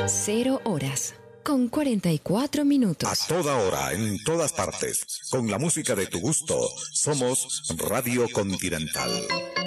0 horas con 44 minutos. A toda hora, en todas partes, con la música de tu gusto, somos Radio Continental.